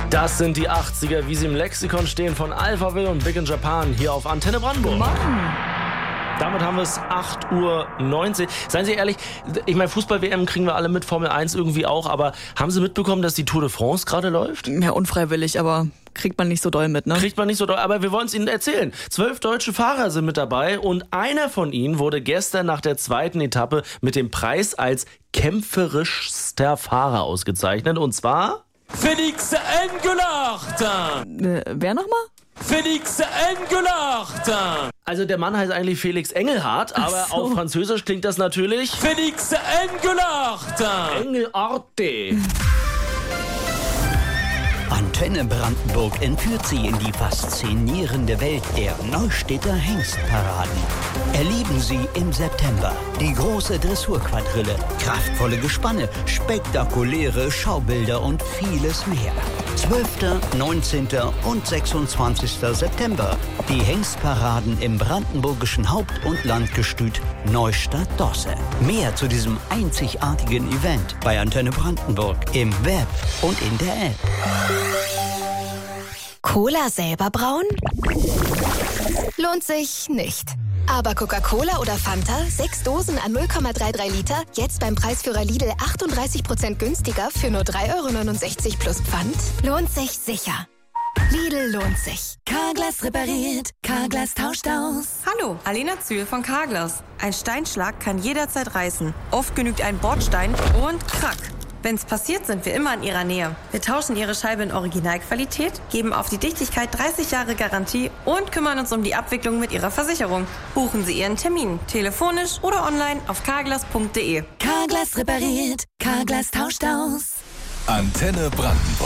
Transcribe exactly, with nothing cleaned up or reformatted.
Das sind die achtziger, wie sie im Lexikon stehen von Alphaville und Big in Japan hier auf Antenne Brandenburg. Mann. Damit haben wir es acht Uhr neunzehn. Seien Sie ehrlich, ich meine, Fußball-W M kriegen wir alle mit, Formel eins irgendwie auch, aber haben Sie mitbekommen, dass die Tour de France gerade läuft? Ja, unfreiwillig, aber kriegt man nicht so doll mit, ne? Kriegt man nicht so doll, aber wir wollen es Ihnen erzählen. Zwölf deutsche Fahrer sind mit dabei und einer von ihnen wurde gestern nach der zweiten Etappe mit dem Preis als kämpferischster Fahrer ausgezeichnet, und zwar Félix Engelhardt. Äh, wer nochmal? Félix Engelhardt. Also der Mann heißt eigentlich Felix Engelhardt, aber Ach so. auf Französisch klingt das natürlich Félix Engelhardt. Engelarte. Antenne Brandenburg entführt Sie in die faszinierende Welt der Neustädter Hengstparaden. Erleben Sie im September die große Dressurquadrille, kraftvolle Gespanne, spektakuläre Schaubilder und vieles mehr. zwölfter, neunzehnter und sechsundzwanzigster September. Die Hengstparaden im brandenburgischen Haupt- und Landgestüt Neustadt-Dosse. Mehr zu diesem einzigartigen Event bei Antenne Brandenburg im Web und in der App. Cola selber brauen? Lohnt sich nicht. Aber Coca-Cola oder Fanta, sechs Dosen an null Komma dreiunddreißig Liter, jetzt beim Preisführer Lidl achtunddreißig Prozent günstiger für nur drei Euro neunundsechzig plus Pfand? Lohnt sich sicher. Lidl lohnt sich. Carglass repariert, Carglass tauscht aus. Hallo, Alena Zühl von Carglass. Ein Steinschlag kann jederzeit reißen. Oft genügt ein Bordstein und krack. Wenn's passiert, sind wir immer in Ihrer Nähe. Wir tauschen Ihre Scheibe in Originalqualität, geben auf die Dichtigkeit dreißig Jahre Garantie und kümmern uns um die Abwicklung mit Ihrer Versicherung. Buchen Sie Ihren Termin, telefonisch oder online auf carglass punkt de. Carglass repariert, Carglass tauscht aus. Antenne Brandenburg.